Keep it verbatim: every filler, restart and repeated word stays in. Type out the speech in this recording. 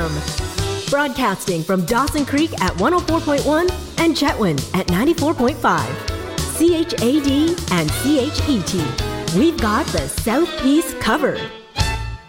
com. Broadcasting from Dawson Creek at one oh four point one and Chetwynd at ninety-four point five. C H A D and C H E T. We've got the Southeast covered.